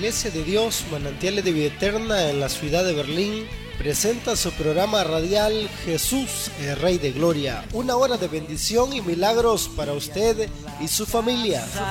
Iglesia de Dios, Manantiales de Vida Eterna en la ciudad de Berlín, presenta su programa radial Jesús, el Rey de Gloria. Una hora de bendición y milagros para usted y su familia.